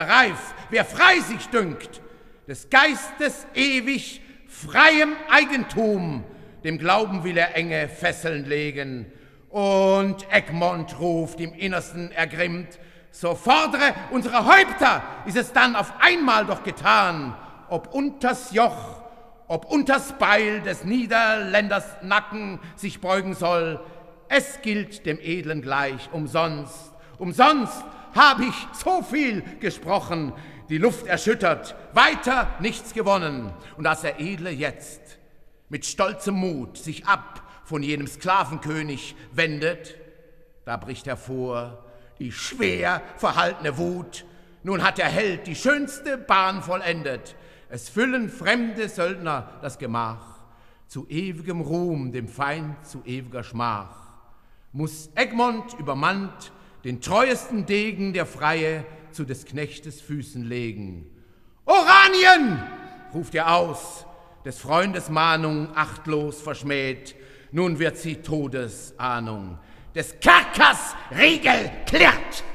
reif, wer frei sich dünkt, des Geistes ewig freiem Eigentum, dem Glauben will er enge Fesseln legen. Und Egmont ruft im Innersten ergrimmt, so fordere unsere Häupter, ist es dann auf einmal doch getan, ob unters Joch, ob unters Beil des Niederländers Nacken sich beugen soll, es gilt dem Edlen gleich, umsonst hab ich so viel gesprochen, die Luft erschüttert, weiter nichts gewonnen. Und als der Edle jetzt mit stolzem Mut sich ab von jenem Sklavenkönig wendet, da bricht hervor die schwer verhaltene Wut. Nun hat der Held die schönste Bahn vollendet. Es füllen fremde Söldner das Gemach, zu ewigem Ruhm, dem Feind zu ewiger Schmach. Muss Egmont übermannt den treuesten Degen der Freie zu des Knechtes Füßen legen. Oranien! Ruft er aus, des Freundes Mahnung achtlos verschmäht. Nun wird sie Todesahnung. Des Kerkers Riegel klirrt.